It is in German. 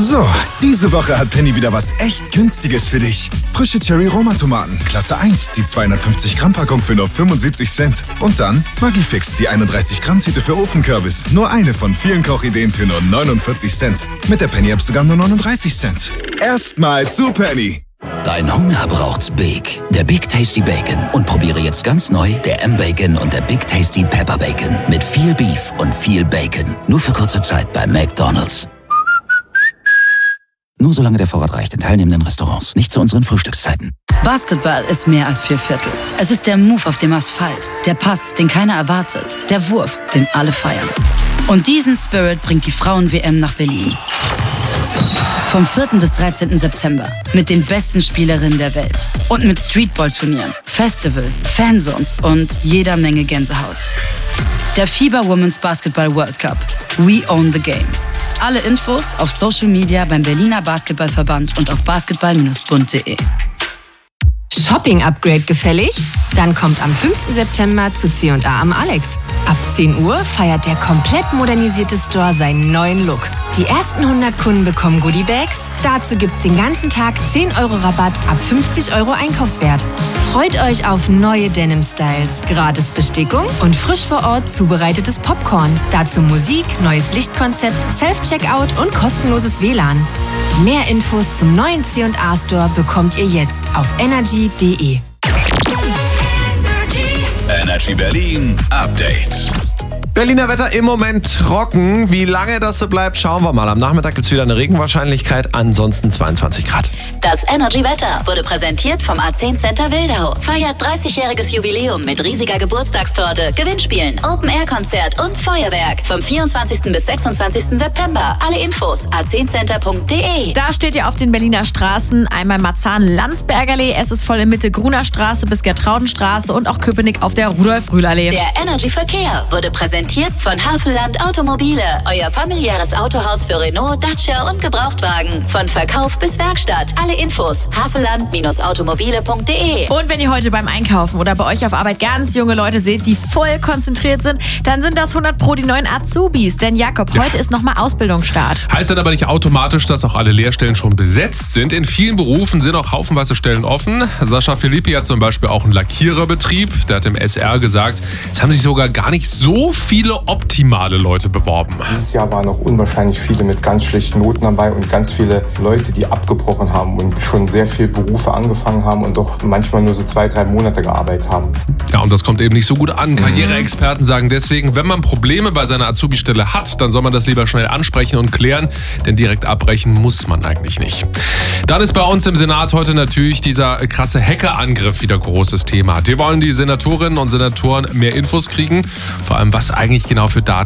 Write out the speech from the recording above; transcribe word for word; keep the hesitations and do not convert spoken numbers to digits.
So, diese Woche hat Penny wieder was echt Günstiges für dich. Frische Cherry-Roma-Tomaten, Klasse eins, die zweihundertfünfzig Gramm Packung für nur fünfundsiebzig Cent. Und dann Maggi-Fix, die einunddreißig Gramm Tüte für Ofenkürbis. Nur eine von vielen Kochideen für nur neunundvierzig Cent. Mit der Penny-App sogar nur neununddreißig Cent. Erstmal zu Penny. Dein Hunger braucht's Big. Der Big Tasty Bacon. Und probiere jetzt ganz neu der M-Bacon und der Big Tasty Pepper Bacon. Mit viel Beef und viel Bacon. Nur für kurze Zeit bei McDonald's. Nur solange der Vorrat reicht in teilnehmenden Restaurants. Nicht zu unseren Frühstückszeiten. Basketball ist mehr als vier Viertel. Es ist der Move auf dem Asphalt. Der Pass, den keiner erwartet. Der Wurf, den alle feiern. Und diesen Spirit bringt die Frauen-W M nach Berlin. Vom vierten bis dreizehnten September. Mit den besten Spielerinnen der Welt. Und mit Streetball-Turnieren, Festival, Fanzones und jeder Menge Gänsehaut. Der FIBA Women's Basketball World Cup. We own the game. Alle Infos auf Social Media beim Berliner Basketballverband und auf basketball Bindestrich bund punkt de. Shopping-Upgrade gefällig? Dann kommt am fünften September zu C und A am Alex. Ab zehn Uhr feiert der komplett modernisierte Store seinen neuen Look. Die ersten hundert Kunden bekommen Goodie-Bags. Dazu gibt's den ganzen Tag zehn Euro Rabatt ab fünfzig Euro Einkaufswert. Freut euch auf neue Denim-Styles, gratis Bestickung und frisch vor Ort zubereitetes Popcorn. Dazu Musik, neues Lichtkonzept, Self-Checkout und kostenloses W L A N. Mehr Infos zum neuen C und A Store bekommt ihr jetzt auf energy punkt de. Energy Berlin Update. Berliner Wetter im Moment trocken. Wie lange das so bleibt, schauen wir mal. Am Nachmittag gibt es wieder eine Regenwahrscheinlichkeit, ansonsten zweiundzwanzig Grad. Das Energy-Wetter wurde präsentiert vom A zehn Center Wildau. Feiert dreißigjähriges Jubiläum mit riesiger Geburtstagstorte, Gewinnspielen, Open-Air-Konzert und Feuerwerk. Vom vierundzwanzigsten bis sechsundzwanzigsten September. Alle Infos a zehn center punkt de. Da steht ihr auf den Berliner Straßen. Einmal Marzahn-Landsbergallee. Es ist voll in Mitte Gruner Straße bis Gertraudenstraße und auch Köpenick auf der Rudolf-Rühl-Allee. Der Energy-Verkehr wurde präsentiert von Havelland Automobile. Euer familiäres Autohaus für Renault, Dacia und Gebrauchtwagen. Von Verkauf bis Werkstatt. Alle Infos havelland Bindestrich automobile punkt de. Und wenn ihr heute beim Einkaufen oder bei euch auf Arbeit ganz junge Leute seht, die voll konzentriert sind, dann sind das hundert Pro die neuen Azubis. Denn Jakob, heute ja. ist nochmal Ausbildungsstart. Heißt dann aber nicht automatisch, dass auch alle Lehrstellen schon besetzt sind. In vielen Berufen sind auch haufenweise Stellen offen. Sascha Philippi hat zum Beispiel auch einen Lackiererbetrieb. Der hat dem S R gesagt, es haben sich sogar gar nicht so viele optimale Leute beworben. Dieses Jahr waren noch unwahrscheinlich viele mit ganz schlechten Noten dabei und ganz viele Leute, die abgebrochen haben und schon sehr viele Berufe angefangen haben und doch manchmal nur so zwei, drei Monate gearbeitet haben. Ja, und das kommt eben nicht so gut an. Karriereexperten sagen deswegen, wenn man Probleme bei seiner Azubi-Stelle hat, dann soll man das lieber schnell ansprechen und klären, denn direkt abbrechen muss man eigentlich nicht. Dann ist bei uns im Senat heute natürlich dieser krasse Hackerangriff wieder großes Thema. Wir wollen die Senatorinnen und Senatoren mehr Infos kriegen, vor allem was eigentlich genau für Daten